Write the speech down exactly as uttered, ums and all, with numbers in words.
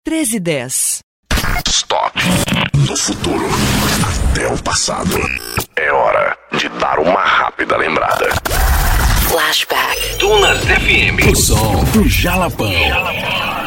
treze e dez. Stop. Do futuro até o passado. É hora de dar uma rápida lembrada. Flashback. Dunas F M. O som do Jalapão.